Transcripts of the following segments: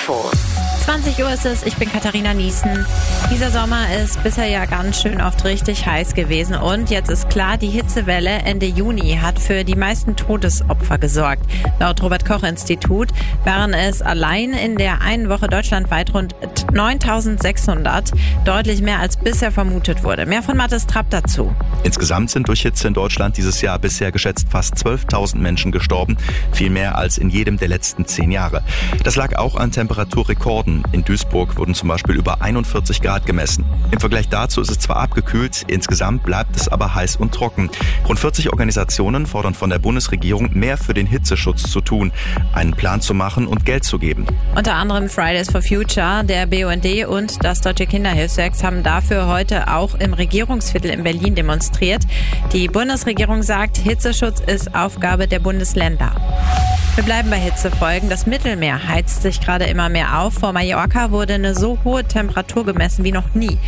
Infos. 20 Uhr ist es, ich bin Katharina Niesen. Dieser Sommer ist bisher ja ganz schön oft richtig heiß gewesen und jetzt ist klar, die Hitzewelle Ende Juni hat für die meisten Todesopfer gesorgt. Laut Robert-Koch-Institut waren es allein in der einen Woche deutschlandweit rund 9.600, deutlich mehr als bisher vermutet wurde. Mehr von Mathis Trapp dazu. Insgesamt sind durch Hitze in Deutschland dieses Jahr bisher geschätzt fast 12.000 Menschen gestorben, viel mehr als in jedem der letzten 10 Jahre. Das lag auch an Temperaturrekorden. In Duisburg wurden zum Beispiel über 41 Grad gemessen. Im Vergleich dazu ist es zwar abgekühlt, insgesamt bleibt es aber heiß und trocken. Rund 40 Organisationen fordern von der Bundesregierung, mehr für den Hitzeschutz zu tun, einen Plan zu machen und Geld zu geben. Unter anderem Fridays for Future, der BUND und das Deutsche Kinderhilfswerk haben dafür heute auch im Regierungsviertel in Berlin demonstriert. Die Bundesregierung sagt, Hitzeschutz ist Aufgabe der Bundesländer. Wir bleiben bei Hitzefolgen. Das Mittelmeer heizt sich gerade immer mehr auf. Vor Mallorca wurde eine so hohe Temperatur gemessen wie noch nie.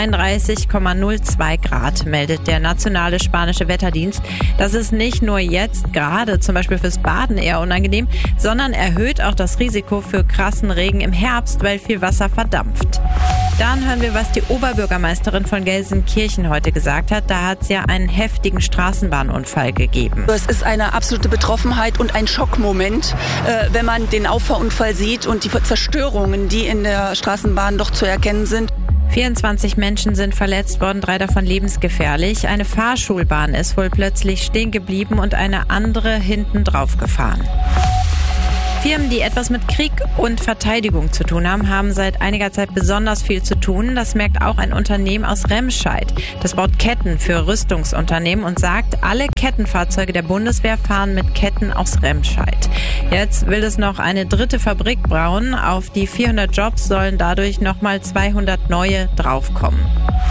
33,02 Grad, meldet der nationale spanische Wetterdienst. Das ist nicht nur jetzt gerade zum Beispiel fürs Baden eher unangenehm, sondern erhöht auch das Risiko für krassen Regen im Herbst, weil viel Wasser verdampft. Dann hören wir, was die Oberbürgermeisterin von Gelsenkirchen heute gesagt hat. Da hat es ja einen heftigen Straßenbahnunfall gegeben. Es ist eine absolute Betroffenheit und ein Schockmoment, wenn man den Auffahrunfall sieht und die Zerstörungen, die in der Straßenbahn doch zu erkennen sind. 24 Menschen sind verletzt worden, 3 davon lebensgefährlich. Eine Fahrschulbahn ist wohl plötzlich stehen geblieben und eine andere hinten drauf gefahren. Firmen, die etwas mit Krieg und Verteidigung zu tun haben, haben seit einiger Zeit besonders viel zu tun. Das merkt auch ein Unternehmen aus Remscheid. Das baut Ketten für Rüstungsunternehmen und sagt, alle Kettenfahrzeuge der Bundeswehr fahren mit Ketten aus Remscheid. Jetzt will es noch eine 3. Fabrik bauen. Auf die 400 Jobs sollen dadurch nochmal 200 neue draufkommen.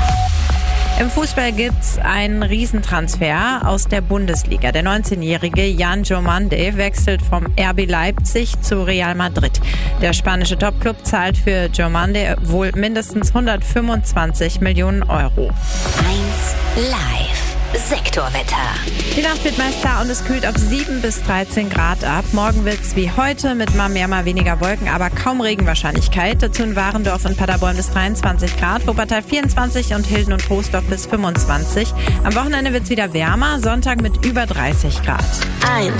Im Fußball gibt's einen Riesentransfer aus der Bundesliga. Der 19-jährige Yan Diomande wechselt vom RB Leipzig zu Real Madrid. Der spanische Topclub zahlt für Diomande wohl mindestens 125 Millionen Euro. 1 Live. Sektorwetter. Die Nacht wird meist klar und es kühlt auf 7 bis 13 Grad ab. Morgen wird's wie heute mit mal mehr, mal weniger Wolken, aber kaum Regenwahrscheinlichkeit. Dazu in Warendorf und Paderborn bis 23 Grad, Wuppertal 24 und Hilden und Troisdorf bis 25. Am Wochenende wird's wieder wärmer, Sonntag mit über 30 Grad. 1